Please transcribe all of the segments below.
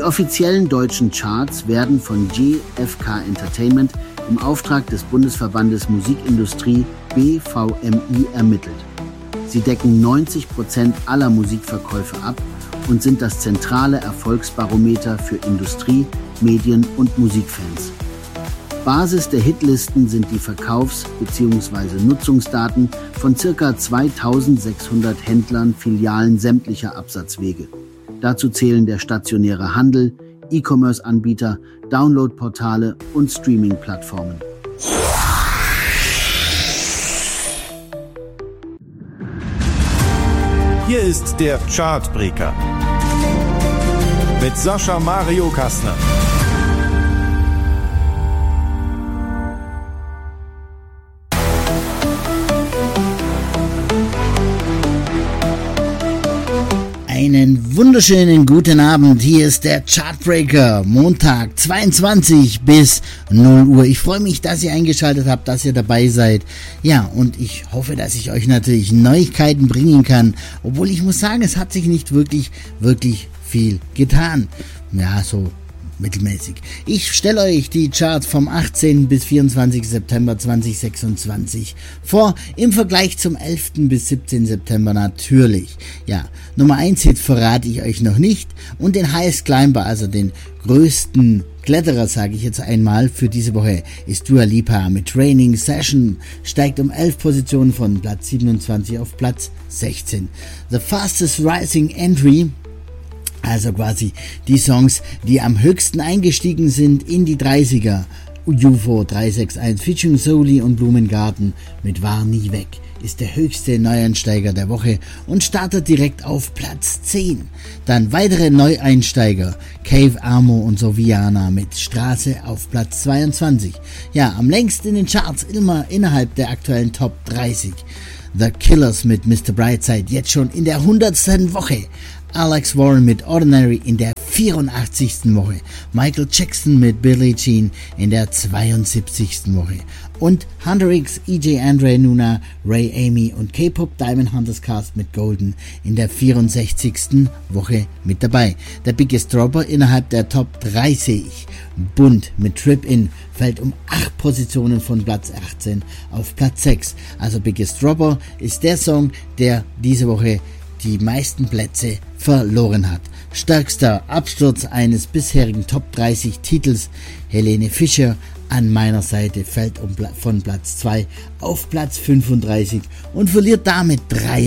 offiziellen deutschen Charts werden von GfK Entertainment im Auftrag des Bundesverbandes Musikindustrie BVMI ermittelt. Sie decken 90% aller Musikverkäufe ab und sind das zentrale Erfolgsbarometer für Industrie, Medien und Musikfans. Basis der Hitlisten sind die Verkaufs- bzw. Nutzungsdaten von ca. 2600 Händlern, Filialen sämtlicher Absatzwege. Dazu zählen der stationäre Handel, E-Commerce-Anbieter, Download-Portale und Streaming-Plattformen. Hier ist der Chartbreaker mit Sascha Mario Kastner. Einen wunderschönen guten Abend, hier ist der Chartbreaker, Montag 22 bis 0 Uhr. Ich freue mich, dass ihr eingeschaltet habt, dass ihr dabei seid. Ja, und ich hoffe, dass ich euch natürlich Neuigkeiten bringen kann, obwohl ich muss sagen, es hat sich nicht wirklich viel getan. Ja, so mittelmäßig. Ich stelle euch die Charts vom 18. bis 24. September 2026 vor, im Vergleich zum 11. bis 17. September natürlich. Ja, Nummer 1 Hit verrate ich euch noch nicht und den Highest Climber, also den größten Kletterer, sage ich jetzt einmal, für diese Woche ist Dua Lipa mit Training Session, steigt um 11 Positionen von Platz 27 auf Platz 16. The Fastest Rising Entry, also quasi die Songs, die am höchsten eingestiegen sind in die 30er. UFO 361 featuring Soli und Blumengarten mit War nie weg ist der höchste Neueinsteiger der Woche und startet direkt auf Platz 10. Dann weitere Neueinsteiger, Cave Amo und Soviana mit Straße auf Platz 22. Ja, am längsten in den Charts immer innerhalb der aktuellen Top 30. The Killers mit Mr. Brightside jetzt schon in der 100. Woche. Alex Warren mit Ordinary in der 84. Woche, Michael Jackson mit Billie Jean in der 72. Woche und Hunter X, EJ Andre Nuna, Ray Amy und K-Pop Diamond Hunters Cast mit Golden in der 64. Woche mit dabei. Der Biggest Dropper innerhalb der Top 30, Bunt mit Trip In, fällt um 8 Positionen von Platz 18 auf Platz 6. Also Biggest Dropper ist der Song, der diese Woche die meisten Plätze verloren hat. Stärkster Absturz eines bisherigen Top 30 Titels, Helene Fischer an meiner Seite, fällt von Platz 2 auf Platz 35 und verliert damit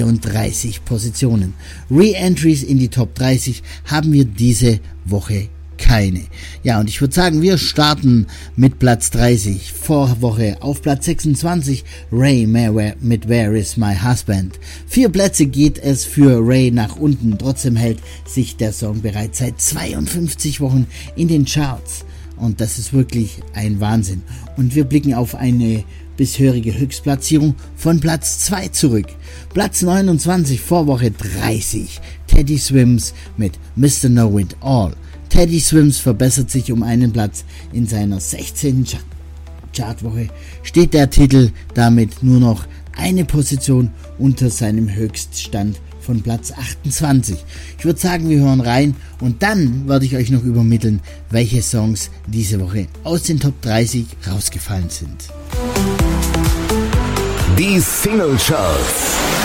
33 Positionen. Re-Entries in die Top 30 haben wir diese Woche keine. Ja, und ich würde sagen, wir starten mit Platz 30. Vorwoche auf Platz 26 Ray mit Where Is My Husband. 4 Plätze geht es für Ray nach unten. Trotzdem hält sich der Song bereits seit 52 Wochen in den Charts. Und das ist wirklich ein Wahnsinn. Und wir blicken auf eine bisherige Höchstplatzierung von Platz 2 zurück. Platz 29, Vorwoche 30. Teddy Swims mit Mr. Know It All. Teddy Swims verbessert sich um einen Platz. In seiner 16. Chartwoche steht der Titel damit nur noch eine Position unter seinem Höchststand von Platz 28. Ich würde sagen, wir hören rein und dann werde ich euch noch übermitteln, welche Songs diese Woche aus den Top 30 rausgefallen sind. Die Single Charts.